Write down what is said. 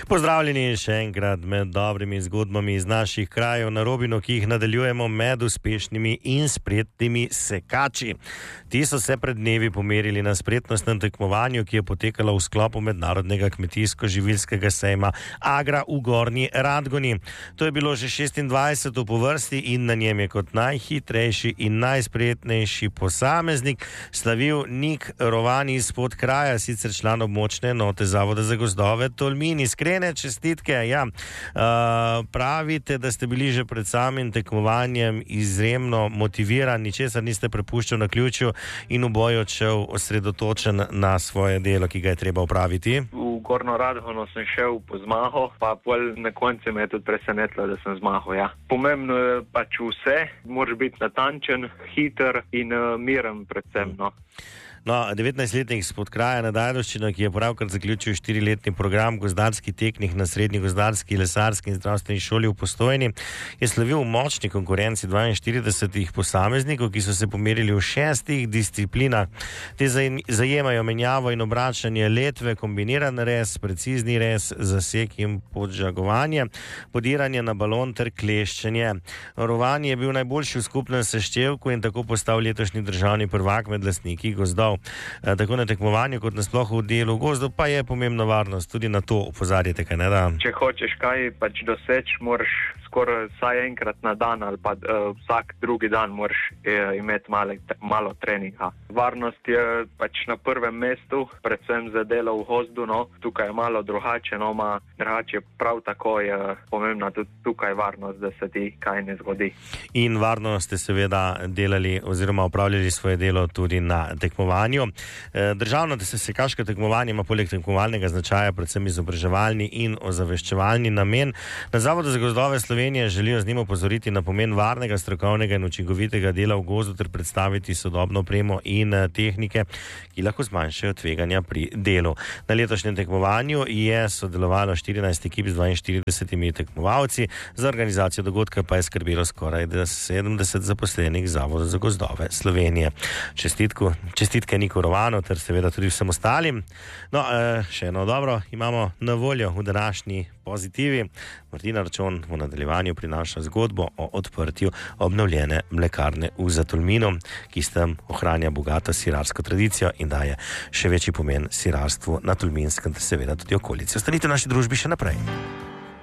Pozdravljeni še enkrat med dobrimi zgodbami iz naših krajev na Robinu, ki jih nadaljujemo med uspešnimi in spretnimi sekači. Ti so se pred dnevi pomerili na spretnostnem tekmovanju, ki je potekalo v sklopu mednarodnega kmetijsko-živilskega sejma Agra v Gornji Radgoni. To je bilo že 26. po vrsti in na njem je kot najhitrejši in najspretnejši posameznik slavil Nik Rovan izpod kraja, sicer član območne enote Zavoda za gozdove Tolmin. Iskrene čestitke. Ja. Pravite, da ste bili že pred samim tekmovanjem izjemno motivirani, ničesar niste prepuščali na ključu in v boju odšel osredotočen na svoje delo, ki ga je treba opraviti. V Gornjo Radgono sem šel po zmago, pa pol na koncu me je tudi presenetilo, da sem zmagal. Ja. Pomembno je pač vse, moraš biti natančen, hiter in miren predvsem. No, 19-letnik spod kraja nad Ajdovščino, ki je pravkar zaključil 4-letni program gozdarski tehnik na srednji gozdarski, lesarski in zdravstveni šoli v Postojni, je slavil v močni konkurenci 42 posameznikov, ki so se pomerili v 6 disciplinah. Te zajemajo menjavo in obračanje letve, kombiniran rez, precizni rez, zasek in podžagovanje, podiranje na balon ter kleščenje. Rovan je bil najboljši v skupnem seštevku in tako postal letošnji državni prvak med lastniki gozdov. Tako na tekmovanju kot nasploh v delu gozdu pa je pomembna varnost. Tudi na to opozarjate, kaj ne da? Če hočeš kaj pač doseči, moraš skoraj vsaj enkrat na dan ali pa vsak drugi dan moraš imeti malo treninga. Varnost je pač na prvem mestu, predvsem za delo v gozdu, no. Tukaj je malo drugače, no, drugače prav tako je pomembna tudi tukaj varnost, da se ti kaj ne zgodi. In varno ste seveda delali oziroma opravljali svoje delo tudi na tekmovanju. Državno sekaško tekmovanje ima poleg tekmovalnega značaja predvsem izobraževalni in ozaveščevalni namen. Na Zavodu za gozdove Slovenije želijo z njim opozoriti na pomen varnega, strokovnega in učinkovitega dela v gozdu ter predstaviti sodobno opremo in tehnike, ki lahko zmanjšajo tveganja pri delu. Na letošnjem tekmovanju je sodelovalo 14 ekip z 42 tekmovalci, za organizacijo dogodka pa je skrbelo skoraj 70 zaposlenih Zavoda za gozdove Slovenije. Čestitke Niku Rovanu ter seveda tudi vsem ostalim. No, še eno dobro imamo na voljo v današnji Pozitivi. Martina Račon v nadaljevanju prinaša zgodbo o odprtju obnovljene mlekarne v Zatolminu, ki s tem ohranja bogato sirarsko tradicijo in daje še večji pomen sirarstvu na Tolminskem ter seveda tudi okolici. Ostanite v naši družbi še naprej.